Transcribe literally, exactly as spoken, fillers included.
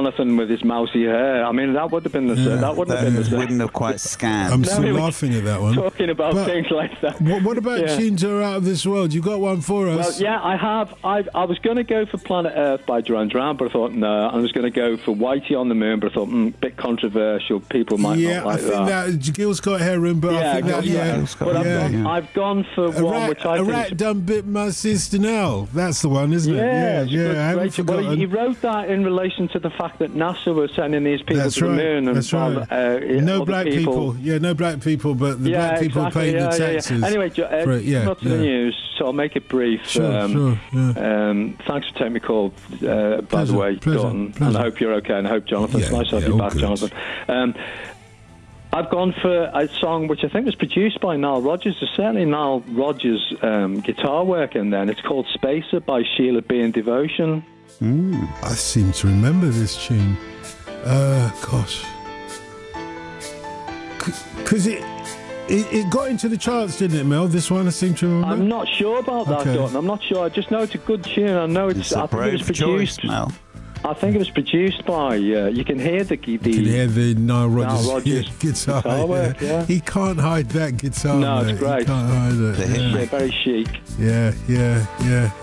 Jonathan with his mousy hair. I mean, that would have been the Yeah, that wouldn't that have been the same. Wouldn't have quite scanned. I'm No, still we were laughing at that one. Talking about But things like that. What, what about Yeah. tunes that are out of this world? You got one for Well, us? yeah, I have. I I was going to go for Planet Earth by Duran Duran, but I thought no. I was going to go for Whitey on the Moon, but I thought mm, bit controversial. People might yeah, not like I think that. that Gil Scott Heron, but Yeah, I think Gil that, Scott yeah, Heron. But I've, yeah. gone, yeah. I've gone for A one rat, which I a think. rat done bit my sister Nell. That's the one, isn't it? Yeah, it's a yeah, good- yeah. I haven't great- well, forgotten. he, he wrote that in relation to the fact that NASA was sending these people That's to the right. moon, and That's right. uh, no other black people. people. Yeah, no black people, but the Yeah, black people exactly, paying yeah, the yeah, yeah. taxes. Anyway, Jo- uh, for it, yeah, not to yeah. the news, so I'll make it brief. Sure, um, sure, yeah. um, thanks for taking my call, uh, by Pleasure, the way, pleasure, Dalton. pleasure. And I hope you're okay, and I hope Jonathan's Yeah, nice to have yeah, you all back, good. Jonathan. Um, I've gone for a song which I think was produced by Nile Rodgers. There's certainly Nile Rodgers' um, guitar work in there, and it's called Spacer by Sheila B. and Devotion. Mm. I seem to remember this tune. Uh, gosh. Because it, it it got into the charts, didn't it, Mel? This one, I seem to remember. I'm not sure about that, Okay. Dalton. I'm not sure. I just know it's a good tune. I know it's. It's I a think it was brave choice, produced. Mel. I think it was produced by. Uh, you can hear the the. You can hear the Nile Rodgers, Rodgers guitar. guitar work, yeah. yeah. He can't hide that guitar. No, it's mate. great. He can't hide it. The Yeah, Yeah, very chic. yeah, yeah. yeah.